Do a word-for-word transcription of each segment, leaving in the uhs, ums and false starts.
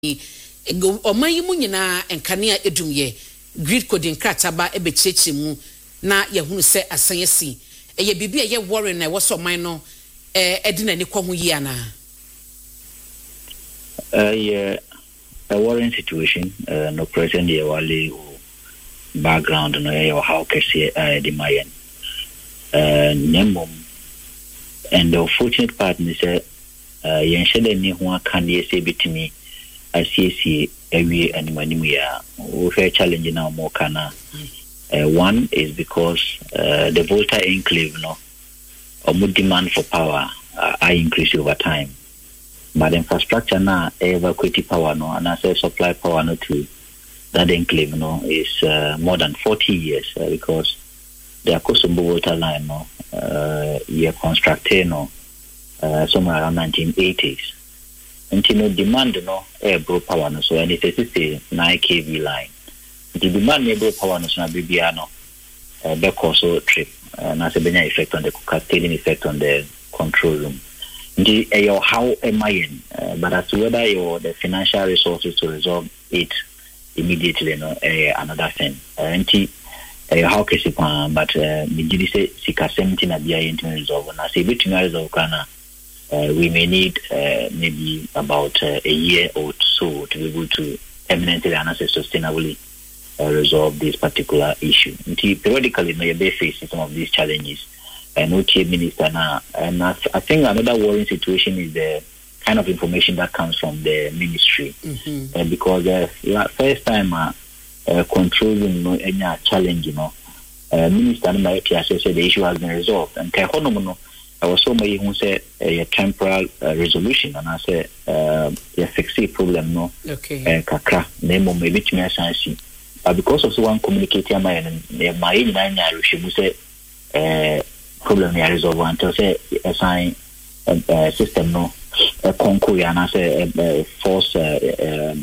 oman mu nyina enkane a edumye grid coding krataba ebecheche mu na yehunu se asanyesi eye bibi eye worry na woso man no eh edina ni kwa hu yi ana uh yeah a worrying situation uh, no present ye wale background no ye how kese uh, the mayen uh nemom and the unfortunate part is that uh yen shede ni ho aka na yese bitimi asiesie ewie animanimu ya we fair challenge now more kana uh, one is because uh, the Volta enclave no or more demand for power uh, I increase over time but infrastructure now evacuate power no and as supply power no to that enclave no is uh, more than forty years uh, because the Akosombo Volta line no uh year constructed no uh, somewhere around nineteen eighties. Until no demand no air bro power no so and it's a nine K V line. The demand no bro power no so na bibiano uh back also trip and as a benya effect on the cascading effect on the control room. The uh, how am I in uh, but as to whether your the financial resources to resolve it immediately no uh, another thing. Uh, until uh, how kesipa but uh me did say sika seventeen na bia into resolve na say bit to resolve kana. Uh, we may need uh, maybe about uh, a year or so to be able to eminently and sustainably uh, resolve this particular issue. Until periodically, may be facing some of these challenges. And O T A minister now, and I, I think another worrying situation is the kind of information that comes from the ministry, mm-hmm. uh, because the uh, first time uh, uh, controlling you know, any challenge, you know, uh, minister might say the issue has been resolved, and Kehonomono. I was so many who say a temporal uh, resolution, and I say uh, a fixed problem no. Okay. Kakra name maybe to me science, but because of one communicating my and my nine years she say uh problem here is over until say assign a system no a concours and I say a force uh,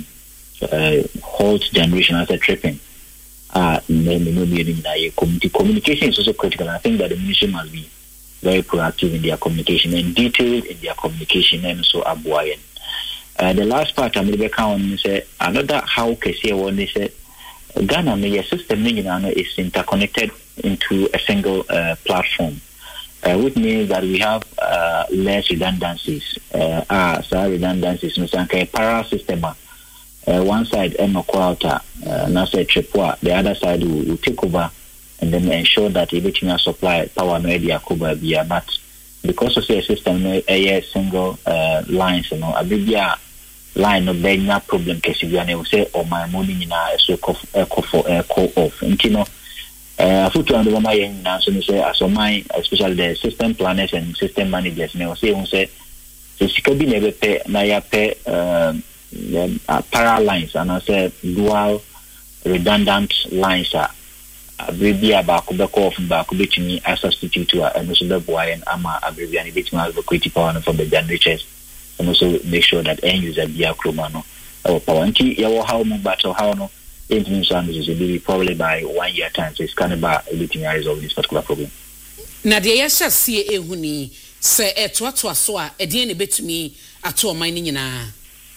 uh, halt generation as a tripping. Ah, maybe no meaning that community communication is also critical. I think that the ministry must be very proactive in their communication and detailed in their communication and so abuayen. Uh, the last part I'm going to count is another how Kesi one is Ghana media system is interconnected into a single uh, platform, uh, which means that we have uh, less redundancies. Uh, ah, so redundancies, a para system. Uh, one side, Eno Quarter, Nasa Tripwa, the other side will, will take over. And then ensure that everything has supply power no area cover via but because of the system no a single uh, lines you know a big line no benya problem case we are say or my money na so eco for eco off and you know uh foot on the my na so say as my especially the system planners and system managers me say won say so sika bi na be pay na ya pay um para lines and I say dual redundant lines are abribia ba ko be ko of ba ko betumi a substitute to and also be boy and ama abribia ni betumi evacuate power from the generators and also make sure that end user be a chroma no or power nti ya wo how mo battle how no it means and is be probably by one year time so it's kind of ba betumi resolve this particular problem na de ya sha sie ehuni se etoato aso a ede ne betumi ato man ni nyina.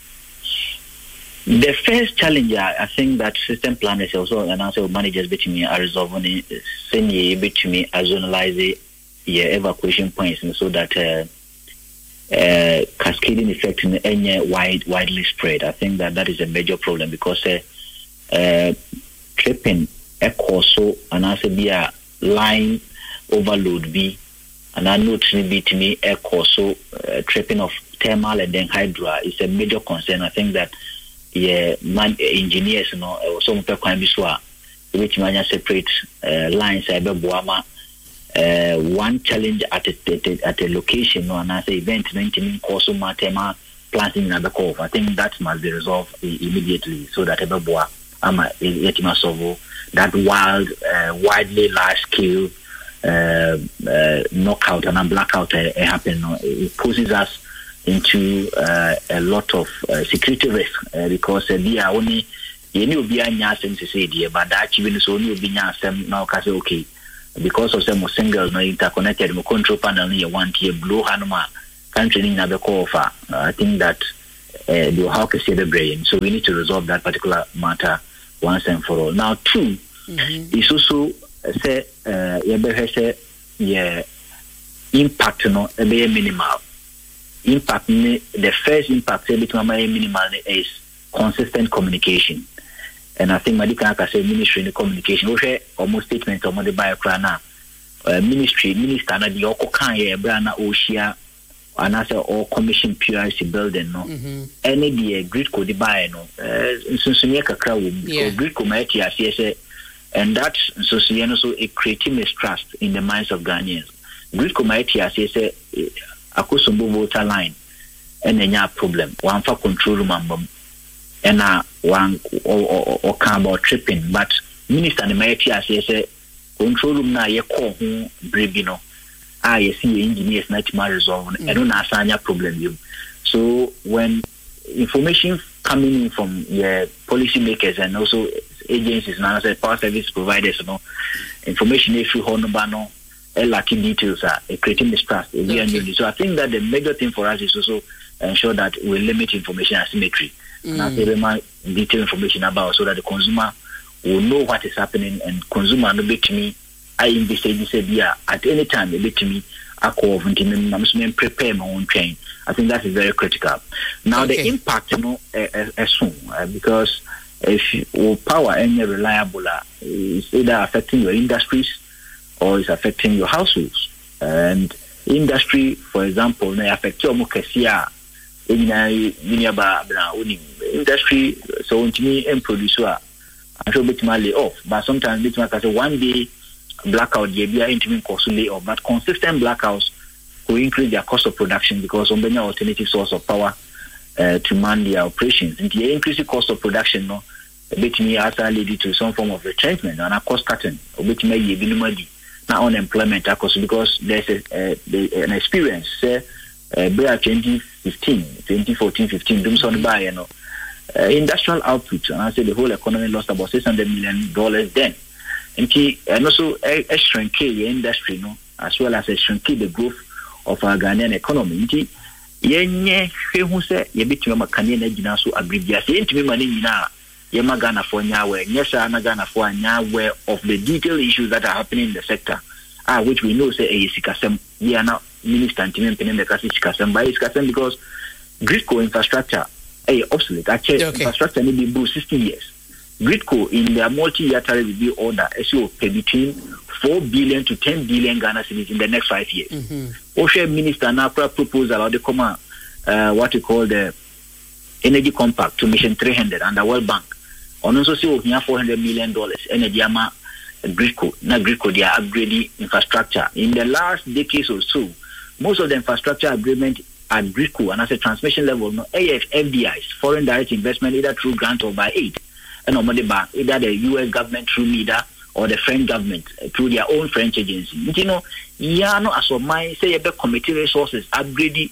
The first challenge, I think that system planners also and also managers between me are resolving it, send you between me as zonalize your evacuation points and so that uh, uh, cascading effect in any wide widely spread. I think that that is a major problem because uh, uh, tripping echo so and also be a line overload be and I know to be to me echo so uh, tripping of thermal and then hydro is a major concern. I think that yeah, man, engineers, you know, also more can be so. Which man separate uh, lines. I be boama. One challenge at a at a location, no, and as an event, maintaining also matema planting in the cove. I think that must be resolved immediately, so that ebe boa ama yetima solve that wild, uh, widely large scale uh, uh, knockout and a blackout uh, happen. No, it poses us into uh, a lot of uh, security risk uh, because uh, they are only you know be anya sense say there but that even so only be nya sem now ka say okay because of some single no interconnected mo control panel no one tier blow hanuma country in na be call for I think that the how can say the brain. So we need to resolve that particular matter once and for all. Now, two mm-hmm. is also say uh say yeah impact no be minimal. Impact the first impact say between minimal is consistent communication. And I think Madika can say ministry in communication. We almost statement of the biocrana ministry minister na the oko kan ye brana oshia and as all commission P R C building no any the grid code buy no nsunsunya kakra wo because grid committee as say and that nsunsunya so it creating mistrust in the minds of Ghanaians. Grid committee as say akosombo voter line and enya problem one for control room ambam and uh one or or come about tripping but minister the committee as say control room na ye call hu brebino ah you see engineers not ma resolve mm. I don't asanya problem you. So when information coming in from your policy makers and also agencies now say power service providers you know information issue ho no ba no lacking details are creating mistrust okay. So I think that the major thing for us is also ensure that we limit information asymmetry mm. and I say my detailed information about so that the consumer will know what is happening and consumer no bet me I investigate say yeah at any time bet me I call I'm prepare my own train. I think that is very critical. Now okay. the impact you know is soon uh, because if you, power any reliable uh, is either affecting your industries or is affecting your households and industry for example may affect your mukesia in industry so ultimately and producer I'm sure bit lay off, but sometimes bit like I say one day blackout yeah be intimate cost lay off, but consistent blackouts will increase their cost of production because on any alternative source of power uh, to man their operations. And the increasing cost of production no a bit me also lead to some form of retrenchment and a cost cutting a bit me ye minimally now unemployment because there's a, uh, an experience say uh, by twenty fifteen, twenty fourteen, fifteen doom son by you know Uh, industrial output, and I say the whole economy lost about six hundred million dollars then. And, key, and also a, a shrink the industry, no, as well as a shrink the growth of our Ghanaian economy. And yenye who say ye bit you Canadian engine so abbreviate into me money now. Yema Ghana for nyawe, yes, I'm Ghana for nyawe of the detailed issues that are happening in the sector. Ah, which we know say a Sikasem, we are now minister and team in the Sikasem by Sikasem because Gridco infrastructure. Hey, obsolete. Actually, okay. Infrastructure need to be sixty years. Gridco in their multi-year tariff review order, S O pay between four billion to ten billion Ghana cedis in the next five years. Mm-hmm. Osha minister now proposal about the command, uh, what we call the energy compact to mission three hundred and the World Bank. On also see we have four hundred million dollars. Energy ama Gridco, not Gridco, they are upgrading infrastructure in the last decades or so. Most of the infrastructure agreement at Gridco and as a transmission level, no A F D Is, foreign direct investment, either through grant or by aid, and no money back, either the U S government through NIDA or the French government uh, through their own French agency. You know, yeah, no, as of my say about committee resources, upgrading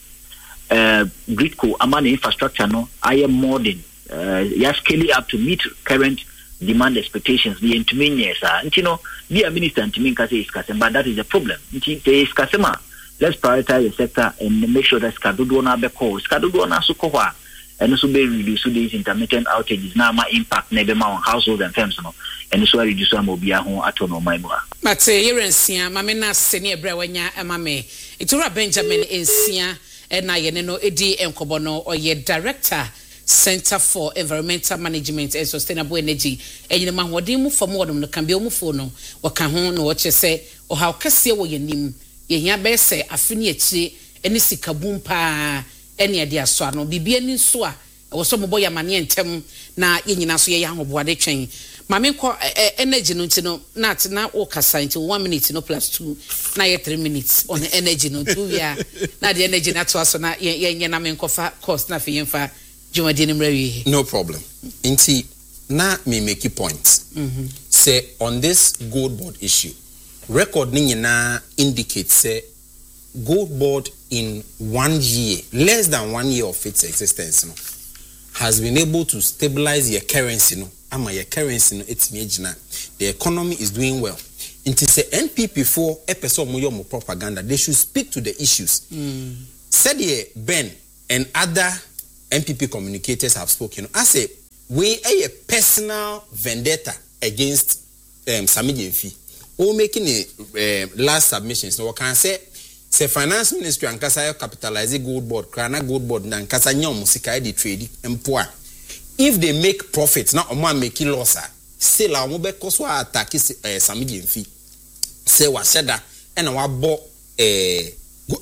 uh, Gridco among the infrastructure, no, I am more than uh, yeah, scaling up to meet current demand expectations. The intermediaries are, you know, be a minister and to me, but that is the problem. Is customer. Let's prioritize the sector and make sure that Skaduduana be called. Skaduduana Sukoha and also be reduce these intermittent outages. Now my impact never on households and firms, no, and so reduce some of your home at home. But here in Sia, Mamma Senior Brewanya and Mamma, it's all Benjamin in Sia and I know Eddie and Kobono or your director. Center for Environmental Management and Sustainable Energy. And you know, what do you move for more than the Cambio Phono, what can hone or what you say, or how Cassia will you name? Ye bese afini echi eni sika bumpa eni ade aso no bibia ni so a wo so mobo ya mane entem na ye nyina so ye ya hoboade twen mame ko energy no ntino na na wo kasa nti one minute no plus two na ye three minutes on energy no two ya na the energy na to aso na ye ye na me nkofa cost na fe yemfa jumadi ni mrawi. No problem. Inti na me make you points. Mm-hmm. Say on this gold board issue record ni na indicates say gold board in one year, less than one year of its existence, no, has been able to stabilize your currency, no, ama your currency, no, it's major. The economy is doing well. It is a N P P for episode mo propaganda. They should speak to the issues. Mm. Said ye Ben and other M P P communicators have spoken. I say we a personal vendetta against um, Sammy Gyamfi. O making a uh, last submissions. No, can say say finance ministry and kasa capitalize gold board, krana gold board and kasa nyom musika di trade empoa. If they make profits, now omo make loss. Still a omo be koso attack uh, Sammy Gyamfi. Say wa sheda and wa bo eh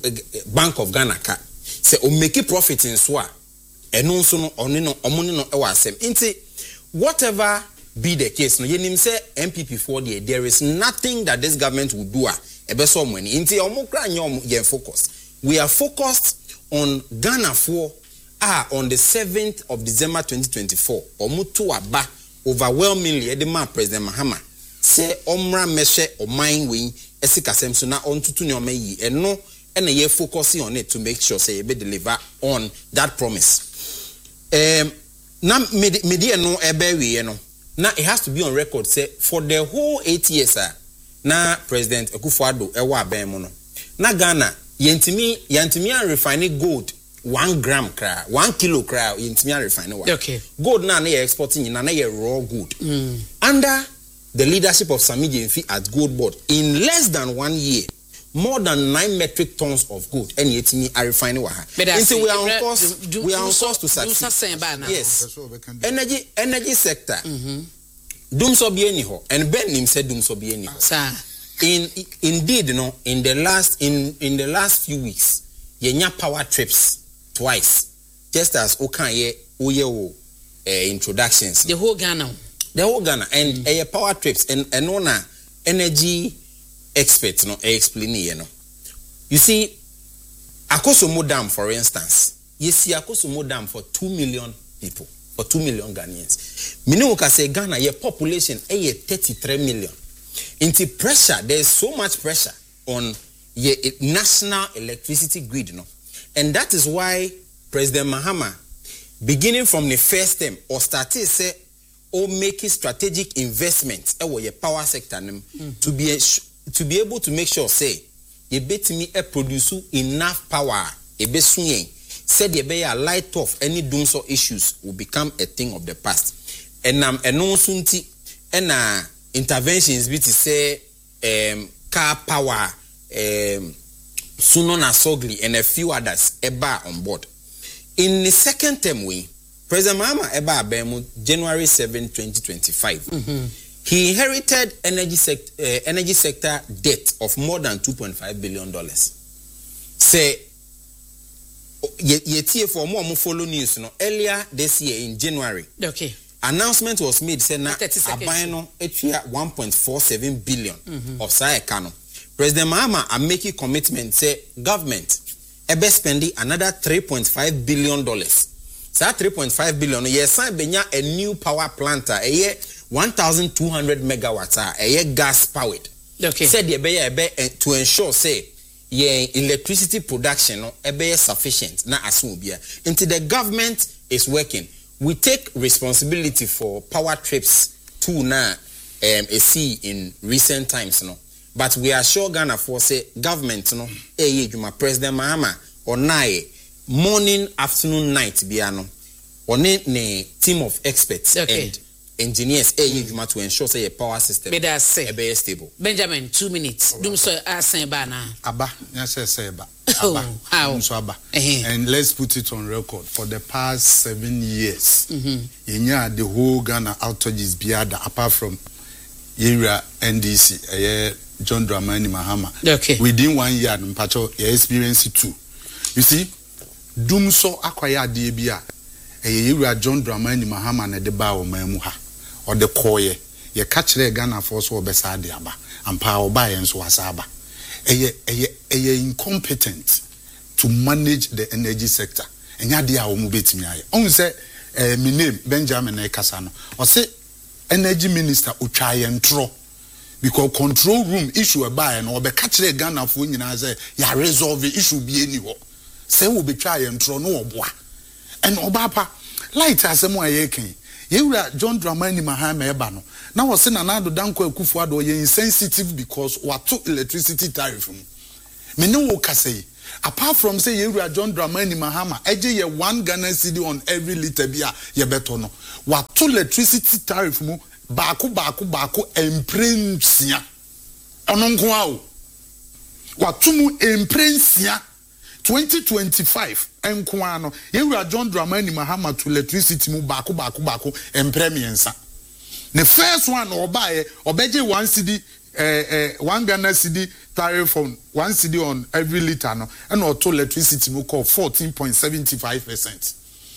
Bank of Ghana ka. Say o make profit in so a eno nso no oni no omo ni no e wa asem. Nti whatever be the case no yenim say M P P for there there is nothing that this government will do a ebeso money nti omo kra nyom yen focus we are focused on Ghana for ah on the seventh of December twenty twenty-four omo to aba overwhelmingly the man President Mahama say omra meshe oman we esikasem so na ontutu ne omayi eno ene ye focusing on it to make sure say be deliver on that promise um na media no ebe we no. Now it has to be on record say for the whole eight years uh, na President Akufo-Addo ewa aben no na Ghana yentimi yentimi an refine gold one gram kra one kilo kra yentimi an refine wa okay gold na na exporting na na raw gold mm. Under the leadership of Sammy Gyamfi at Gold Board in less than one year more than nine metric tons of gold and yetimi are refining wa ha until we are on course do, do, we are on course to succeed. Yes, energy energy sector mhm dum so be any ho and Ben him said dum so be any ho sir in indeed no in the last in in the last few weeks yenya power trips twice just as okan ye oye o introductions the whole Ghana the whole Ghana and mm. uh, power trips and and na energy experts no explain here no you see Akosombo Dam for instance you see Akosombo Dam for two million people for two million Ghanaians minu ka say Ghana your population eh thirty-three million into pressure there is so much pressure on your national electricity grid no and that is why President Mahama beginning from the first term or started say or making strategic investments eh your power sector mm. to be to be able to make sure say you bet me a produce enough power e be suyen said the be a light off any doomsday issues will become a thing of the past and um eno sunti and uh interventions be to say um car power um Sunon Asogli and a few others eba on board in the second term we President Mahama eba abemu January seventh twenty twenty-five mm-hmm. He inherited energy sector uh, energy sector debt of more than two point five billion dollars. Say ye ye for more mo follow news no earlier this year in January. Okay. Announcement was made say na abano etia one point four seven billion mm-hmm. of sa ekano. President Mahama are making commitment say government ebe spending another three point five billion dollars. Sa three point five billion yes benya a new power plant a year one thousand two hundred megawatts are a gas powered. Okay. Said the be to ensure say yeah electricity production no ebe sufficient na asubia. Until the government is working, we take responsibility for power trips to na um a see in recent times no. But we are sure Ghana for say government no eh juma President Mahama or nae morning afternoon night biano or ne team of experts okay. and engineers eh mm. to ensure say a power system be that say be stable. Benjamin two minutes right. Dum so asan ba na aba na say say ba aba how so aba uh-huh. And let's put it on record for the past seven years mhm yenya the whole Ghana outages biada apart from area N D C eh John Dramani Mahama okay. Within one year mpacho your experience too you see dum so akwaya de bia eh area John Dramani Mahama na de ba o mamu ha or the koye ye catch the Ghana force or beside the aba and power by and so asaba eye eye eye incompetent to manage the energy sector and ya dia o mu betimi aye on say eh my name Benjamin Ekasa no o say energy minister otwa ye ntro because control room issue e buy and obe catch the Ghana for nyina say ya resolve issue bi eni ho say we be try ye ntro no oboa and obapa light asemo aye kan Yewura John Dramani Mahama eba no na wo se na Nana Danko Akufo-Addo ye insensitive because what took electricity tariff me ne wo ka say apart from say Yewura John Dramani Mahama eje ye one Ghana cedi on every liter bia ye beto no wato electricity tariff mu baako baako baako emprensia ono nko a o wato mu emprensia twenty twenty-five enko a no Yewura John Dramani Mahama to electricity mu baako baako baako empremiensa the first one obaye obeje one cedi eh eh one Ghana cedi tariff on one cedi on every liter no and auto electricity mu call fourteen point seven five percent.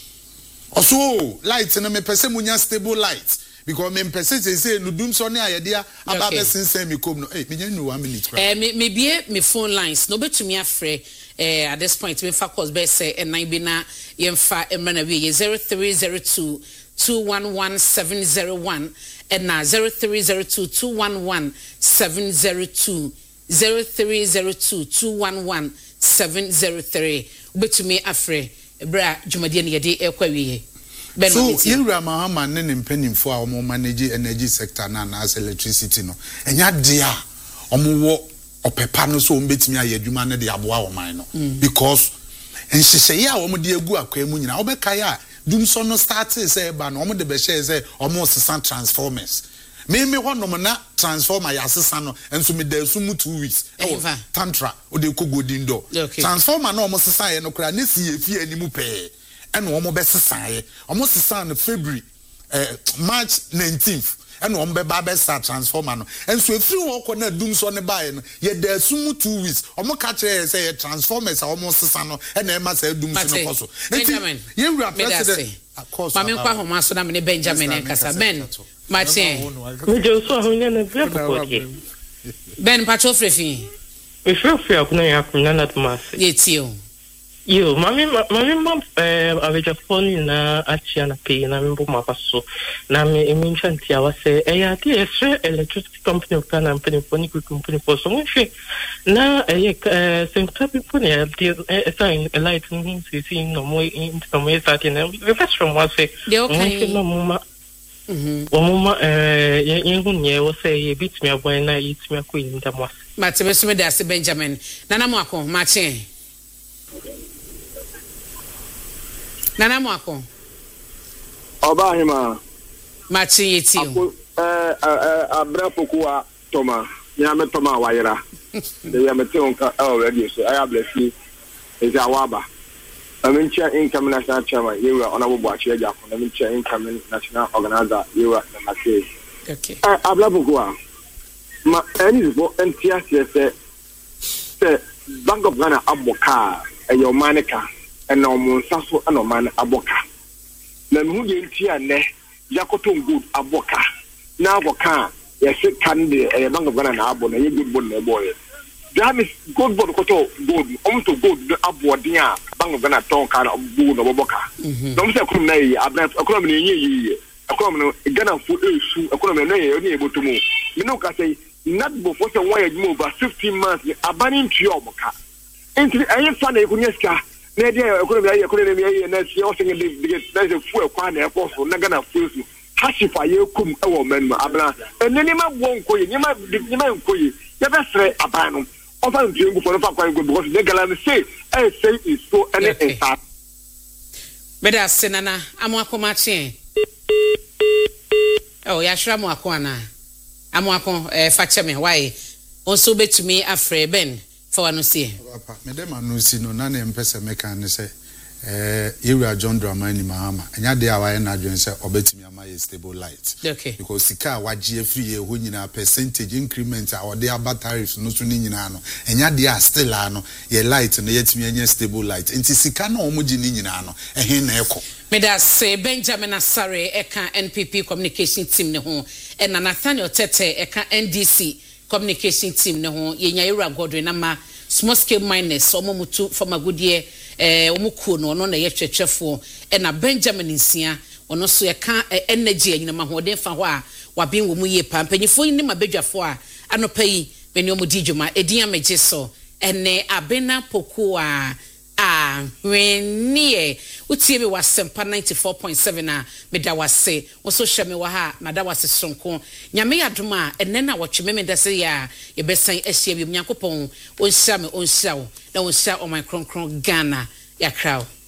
Also light na me pese munya stable light because me pese say say no dum so ne ayedea aba be sense me kom no eh me nya one minute. Eh me me bie me phone lines no betumi afre eh at this point me fa course be say and nine bi na yemfa emra na we zero three zero two two one one seven zero one and now zero three zero two two one one seven zero two zero three zero two two one one seven zero three betumi afre bra jumadi ne yede ekwawiye ben so Yewura Mahama ne ne mpanimfo a omo manage energy sector na na electricity no enya de a omo wo opepa no so ombetimi ayadwuma ne de aboa wo man no because enhyehyeye a omo de agu akwa mu nyina obekaya a dum so no start say ba no omo de be share say omo sesan transformers me me honom na transformer ya sesa no enso me da su mu two weeks e tantra o de kogodin do transformer na omo sesa ye no kra ne si efi animu pe e no omo be sesa ye omo sesa no February eh March nineteenth e no omo be ba be start transformer no enso efi wo ko na dum so ne ba ye no ye da su mu two weeks omo ka kire say ye transformers a omo sesa no e na e ma say dum so no koso Benjamin Yewura president Mami kwa homa so na me Benjamin e kasa Ben Martin me jo so ahonya na bia pokoke Ben pacho frefi me frefi akuna ya kuna na Thomas yetio yo mami mami mam eh aveja phone na achia na pay na mbo mapaso na me eminchanti awase e ya ti esre electricity company kana company phone ku company for so much na e central people ne e sign a light in see no mo in no mo start na the first from was say no mo mhm o eh yengu nye wo say e bit me aboy na it me akọ inda mo Matebe so me da se Benjamin nana mo akọ mache Nana mwako Oba hima Machi yeti eh eh abra pokuwa toma ya me toma wayira de ya me tonka already so I bless you is awaba Amincha income national chairman Yewura honorable Achi Ejako Amincha income national organizer Yewura na Machi okay eh abra pokuwa ma any go entia say say Bank of Ghana aboka e your manika and no mon saso and no man aboka na mu de ntia ne yakoto good aboka na aboka yes can the Bank of Ghana na abo na good board na boy that is good board koto good um to good abo din a Bank of Ghana ton kan bu no aboka no mo se krum na yi abna akrom na yi yi akrom no Ghana fu esu akrom na yi ni ebotomo me no ka say not before say one year over fifteen months abani ntua oboka enti ayi fa na ekunya ska na dia ekonomi ayi ekonomi ayi na si o singe de na se fu ekwa na ekoso na Ghana fu su hashifa ye kum e wo menma abna eneni ma wonko ye nyima nyima nkoye ye be sre abanu o fa ntu ngu for no fa kwa ngu because the Ghana say I say is so any inside Beda senana amu akoma che oh ya shra mu akona amu akon eh fache me why onso betumi afre Ben for wanu see papa me dem anu si no na na empese meka ne se eh Yewura John Dramani Mahama enya de awaye na adwen se obetimi ama ye stable light okay because sika waje free ye ho nyina percentage increment a ode aba tariffs no so ni nyina no enya de a still ano ye light no yetimi enya stable light enti sika na omoji ni nyina no ehe na eko me da say Benjamin Asare eka N P P communication team ne ho and Nathaniel Tete eka N D C communication team ne ho yenya Yewura Godwin na ma small scale miners omo mutu for magudie eh omo kuo no no na ye twetwefo e na Benjamin Nsia ono so ye ka energy anyina mahoden fa ho a waben wo mu ye pa mpanyifo ni mabedwafo a anopa yi beni omo di dwuma edin amegye so ene abena poku a ah when near utie me was sempa ninety-four point seven a meda wase wo so hye me wa ha mada wase sonko nyame yadoma enne na wotwe me me da se ya ye besan ahia bi nyankopon onhia me onhia wo na onhia o my kronkron Ghana ya crowd